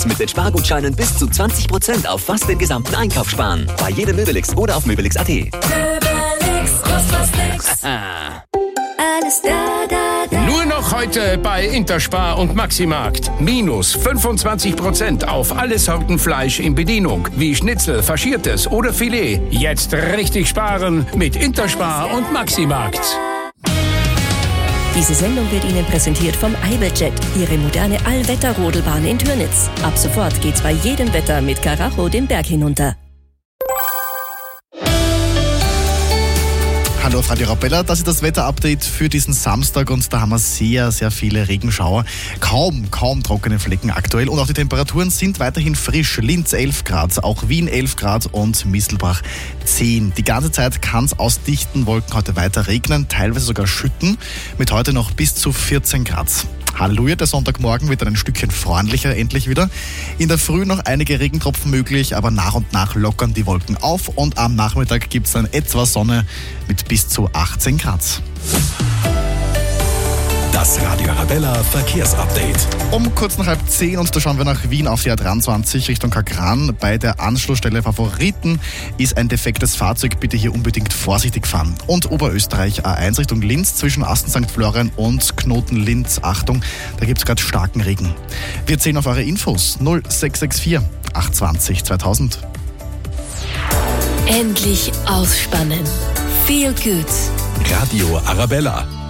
Mit den Spargutscheinen bis zu 20% auf fast den gesamten Einkauf sparen. Bei jedem Möbelix oder auf Möbelix.at. Möbelix, kostet nix. Alles da. Nur noch heute bei Interspar und Maximarkt. Minus 25% auf alle Sorten Fleisch in Bedienung. Wie Schnitzel, Faschiertes oder Filet. Jetzt richtig sparen mit Interspar und Maximarkt. Diese Sendung wird Ihnen präsentiert vom Iberjet, Ihre moderne Allwetter-Rodelbahn in Türnitz. Ab sofort geht's bei jedem Wetter mit Karacho den Berg hinunter. Hallo auf Radio Arabella, das ist das Wetterupdate für diesen Samstag und da haben wir sehr, sehr viele Regenschauer. Kaum trockene Flecken aktuell und auch die Temperaturen sind weiterhin frisch. Linz 11 Grad, auch Wien 11 Grad und Mistelbach 10. Die ganze Zeit kann es aus dichten Wolken heute weiter regnen, teilweise sogar schütten, mit heute noch bis zu 14 Grad. Halleluja, der Sonntagmorgen wird dann ein Stückchen freundlicher endlich wieder. In der Früh noch einige Regentropfen möglich, aber nach und nach lockern die Wolken auf und am Nachmittag gibt es dann etwas Sonne mit bis zu 18 Grad. Das Radio Arabella Verkehrsupdate. Um kurz nach 9:30 und da schauen wir nach Wien auf die A23 Richtung Kagran. Bei der Anschlussstelle Favoriten ist ein defektes Fahrzeug. Bitte hier unbedingt vorsichtig fahren. Und Oberösterreich A1 Richtung Linz zwischen Asten St. Florian und Knoten Linz. Achtung, da gibt es gerade starken Regen. Wir zählen auf eure Infos 0664 820 2000. Endlich ausspannen. Feel good. Radio Arabella.